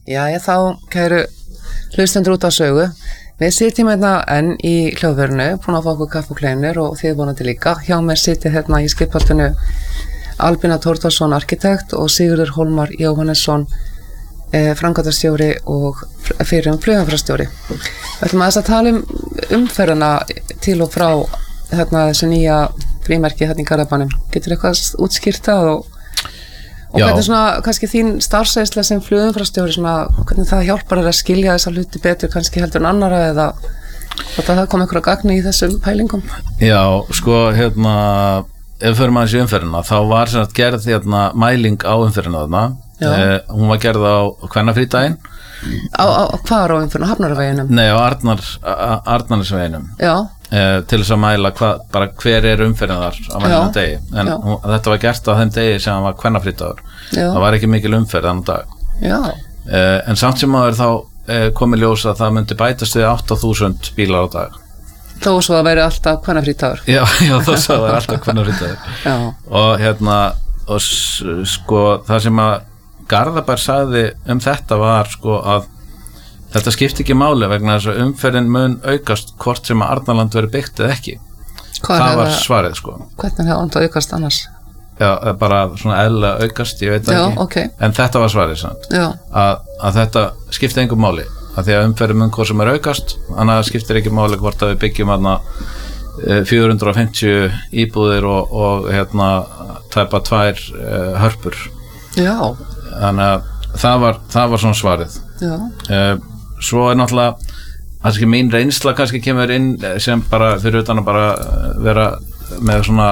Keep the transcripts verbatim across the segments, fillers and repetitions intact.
Jæja, þá kæru hlustendur út á sögu. Við sitjum hérna enn í hljóðverinu, búin að fá okkur kaffi og kleinur og þið vonandi líka. Hjá mér sitja hérna í skipholtinu Albína Thordarson, arkitekt og Sigurður Hólmar Jóhannesson, eh, framkvæmdastjóri og fyrrum flugumferðarstjóri. Við ætlum aðeins að tala um umferðina til og frá hérna þessu nýja frímerki hérna í Garðabænum. Getur eitthvað útskýrt það og Og Já. Hvernig svona, kannski þín starfsreynsla sem flugumferðarstjóri, svona, hvernig það hjálpar þér að skilja þessa hluti betur kannski heldur en annara eða hvort að það kom einhverja gagni í þessum pælingum? Já, sko, hérna, ef við förum aðeins í umferðina, þá var sem sagt gerð hérna mæling á umferðina þarna. Eh, hún var gerð á kvennafrídaginn. Á, á, á hvað á umferðina? Hafnarveginum? Nei, á Arnar, Arnarnesveginum. Já. Eh, til þess að mæla hva, bara hver er umferðin þar á mælum degi en hún, þetta var gert á þeim degi sem var kvennafrídagur. Það var ekki mikil umferð þann dag. Já. Eh, en samt sem áður þá eh, kom í ljós að það myndi bætast við átta þúsund bílar á dag. Þó svo að veri alltaf kvennafrídagur. Já, já, þó svo að veri alltaf kvennafrídagur. Já. Og hérna og sko það sem að Garðabær sagði um þetta var sko að þetta skipti ekki máli vegna þess að umferðin mun aukast hvort sem að Arnarland veri byggt eða ekki. Hvað það var svarið sko. Hvernig hefði það aukast annars? Já, bara svona eðlilega aukast, ég veit Já, ekki. Okay. En þetta var svarið samt. Já. Að, að þetta skipti engum máli. Að því að umferðin mun hvort sem er aukast, þannig að skiptir ekki máli hvort að við byggjum hana fjögur hundruð og fimmtíu íbúðir og, og hérna tæpa tvær uh, hörpur. Já. Þannig að það var, það var svona svarið. Já. Uh, Svo er náttúrulega kannski mín reynsla kannski kemur inn sem bara fyrir utan að bara vera með svona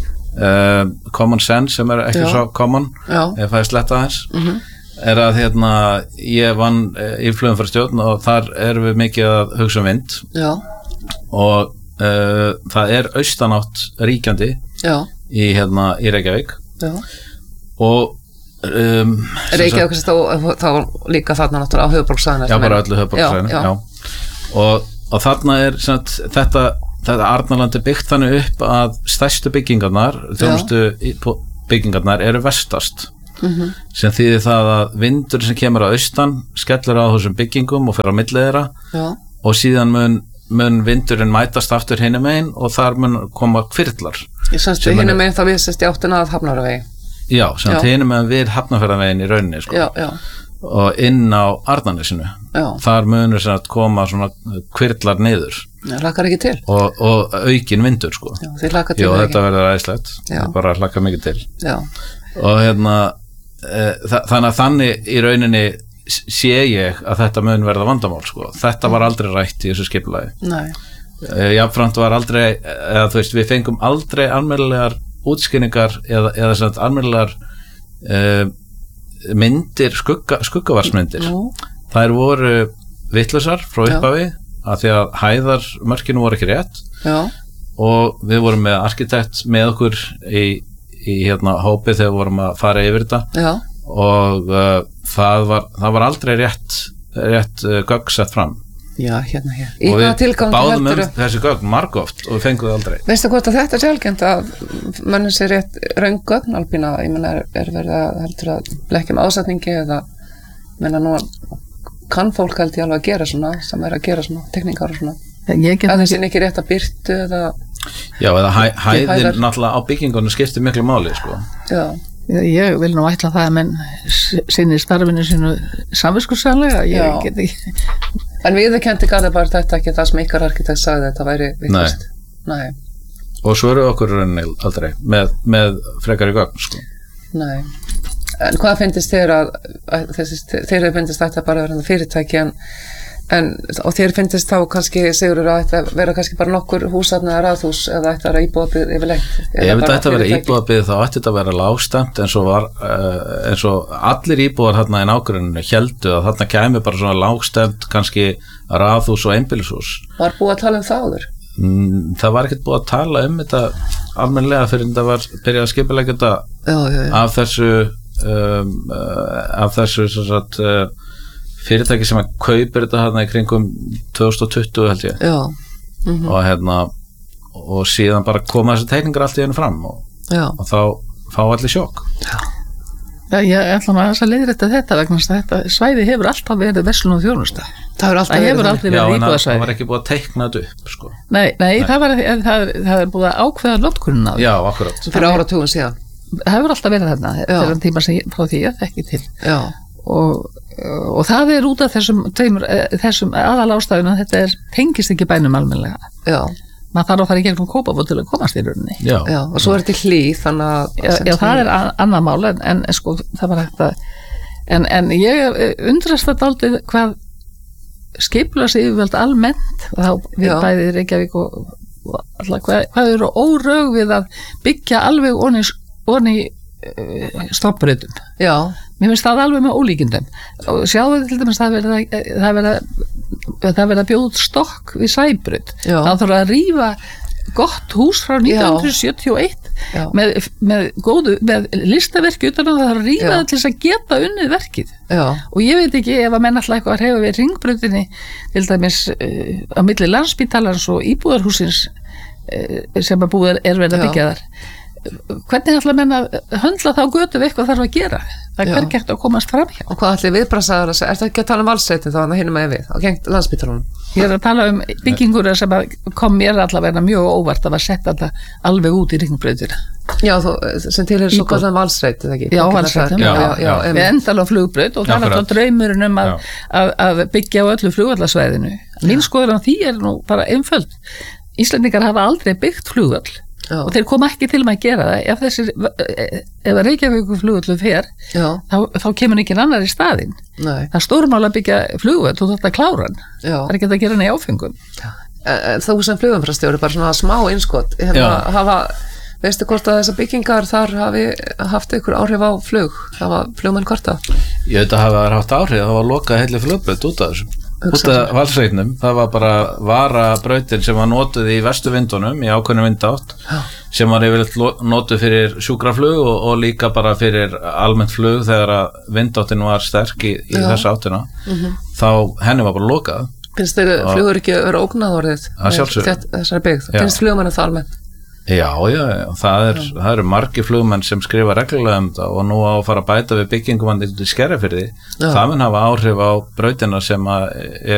uh, common sense sem er ekki Já. Svo common ef það er sletta aðeins mm-hmm. er að hérna ég vann í flugumferðarstjórn og þar erum við mikið að hugsa um vind Já. Og uh, það er austanátt ríkjandi Já. í hérna í Reykjavík Já. Og Um, Reykjavík þá, þá líka þarna náttúrulega á höfuðborgarsvæðinu. Já, bara öllu höfuðborgarsvæðinu. Já, já. Og, og þarna er sagt, þetta, þetta Arnarland er byggt þannig upp að stærstu byggingarnar, þjónustu byggingarnar eru vestast. Mm-hmm. Sem þýðir það að vindur sem kemur að austan skellur á þessum byggingum og fer á milli þeirra og síðan mun, mun vindurinn mætast aftur hinum megin og þar mun koma hvirflar. Ég semst við hinum megin þá við sérst í áttina að Hafnarvegi. Já, sem þeir með við Hafnarfjarðarveginn í rauninni sko. Já, já. Og inn á Arnarnesinu þar munur sem að koma svona hvirflar niður Já, hlakkar ekki til og, og aukin vindur sko. Já, þið hlakkar til Já, þetta verður æðislegt bara hlakkar mikið til Já. Og hérna e, þa þannig að þannig í rauninni sé ég að þetta mun verða vandamál sko. Þetta var aldrei rætt í þessu skipulagi Nei e, Jafnframt var aldrei eða þú veist, við fengum aldrei almennilegar útskýringar eða, eða svona almennilegar uh, myndir, skugga, skuggavarsmyndir no. Þær voru vitlausar frá upphafi að því að hæðarmörkinu voru ekki rétt Já. Og við vorum með arkitekt með okkur í, í hérna hópi þegar við vorum að fara yfir þetta Já. Og uh, það, var, það var aldrei rétt, rétt uh, gögn sett fram Já, hérna hér. Og við báðum um þessi gögn margoft og við fengum það aldrei. Veistu hvort að þetta er sjálfgjönd að mönnum sér rétt raung gögn, Albína? Ég menna, er, er verið að heldur að blekkja með ásetningi eða menna nú kann fólk held ég alveg að gera svona sem er að gera svona tekníkar og svona. Það er sín ekki rétt að byrtu eða Já, eða hæ, hæðin náttúrulega á byggingunum skiptir miklu máli, sko. Já. Ég vil nú ætla það að menn sinni starfinu sínu samviskusamlega. Ég get ekki En við kendi Garðabær þetta ekki það sem ykkar arkitekt sagði þetta væri vitlaust. Nei. Og svo eru okkur rauninni aldrei með, með frekari gögn sko. Nei. En hvað finnst þér að, að þessi, þér finnst þetta bara að vera fyrirtæki en, en og þér finnst þá kannski Sigurður að þetta vera kannski bara nokkur húsafn eða raðhús eða þetta vera íbúðabið yfirleitt? Ef þetta ætti að vera íbúðabið þá ætti þetta að vera lágstemt eins og var uh, eins og allir íbúðar þarna í nágrenninu héldu að þarna kæmi bara svona lágstemt kannski raðhús og einbýlishús. Var búið að tala um það áður? Mm, það var ekkert búið að tala um þetta almennilega fyrir en það var byrjað að skipuleggja þetta já, já, já. af þessu um, uh, af þessu svo sagt uh, fyrirtæki sem að kaupir þetta hérna í kringum tvö þúsund og tuttugu held ég Já. Mm-hmm. og hérna og síðan bara koma þessi teikningar allt í hennu fram og, og þá fá allir sjokk Já. Já, ég ætla nú aðeins að leiðrétta þetta vegna þess að þetta svæði hefur alltaf verið verslun og þjónusta. Það hefur alltaf Það hefur verið aldrei Já, verið en það íbúðasvæði. var ekki búið að teikna þetta upp sko. Nei, nei, það, var, það, það er búið að ákveða notkunina á því. Já, akkurat fyrir áratugum síðan. Það hefur alltaf verið þarna þegar tíma sem ég, frá því ég þekki til. Já, Og, og það er út af þessum, tveimur, þessum aðal ástæðuna að þetta er, tengist ekki bænum almennilega. já, Maður þarf að fara í gegnum Kópavog til að komast í rauninni. Já, já, og svo er þetta hlýð, þannig að... Já, já, það er a- annað mál en, en sko, það var hægt að en, en ég undrast þetta aldrei hvað skipulags yfirvöld almennt og þá við Já. bæði Reykjavík og, og alltaf, hvað, hvað eru órög við að byggja alveg onni, onni uh, stofnbrautum. Já, Mér finnst það alveg með ólíkindum og sjáðu til dæmis það verið að, það verið að, það verið að bjóða út stokk við Sæbraut. Já. Það þarf að rífa gott hús frá nítján hundruð sjötíu og eitt Já. með, með, góðu, með listaverki utan að það þarf að rífa Já. það til þess að geta unnið verkið. já, Og ég veit ekki ef að menn alltaf eitthvað að hreyfa við Hringbrautinni til dæmis uh, á milli Landspítalans og íbúðarhúsins uh, sem að búið er verið að Já. byggja þar. Hvernig ætla menn að höndla þá götu við eitthvað þarf að gera? Það er Já. hvergi hægt að komast fram hjá. og hvað ætli viðbrasaðar að segja, ertu ekki að tala um valsreitin þá hann að hinum með við, á gengt landsbítalunum? Ég er að tala um byggingur sem að kom mér allavega mjög óvart að var sett alltaf alveg út í Hringbrautina. Já, þú, sem til er svo Íbúð. kallan valsreit, eða ekki? Já, Ekki valsreitin, það- já, já, já, já, já. Við einmitt. endal á flugbraut og það er Akkurat. alltaf draumurinn um að, Já. að, að byggja á öllu flugvallarsvæðinu. Mín skoður á því er nú bara einföld. Íslendingar hafa aldrei byggt flugvall Já. og þeir koma ekki til með að gera það ef þessir, ef að Reykjavíkur flugvallu fer, Já, þá, þá kemur ekki annar í staðinn. nei, Það er stórmál að byggja flugvall og þetta klára hann. já. Það er ekki hægt að gera hann í áfengum. En, en þú sem flugumfrastjóri, bara svona smá innskot, hérna, Já. hafa, veistu hvort að þessar byggingar þar hafi haft einhver áhrif á flug, hafa flugmenn kvarta? Ég veit að hafa haft áhrif, það var lokað heilli flugbraut út af þessum út af valsreitnum, það var bara varabrautin sem var notuð í vestuvindunum í ákveðnum vindátt sem var yfirleitt lo- notuð fyrir sjúkraflug og, og líka bara fyrir almennt flug þegar að vindáttin var sterk í, í Já. þessa áttina þá henni var bara lokað. Finnst þeir flugur ekki vera ógnað orðið? Að sjálfsögðu. Þett- Þessari byggð, Já. finnst flugmennu það almennt? Já, já, já, það, er, það eru margir flugmenn sem skrifa reglulega um það og nú á að fara að bæta við byggingum hann í Skerjafirði, Já. það mun hafa áhrif á brautina sem að er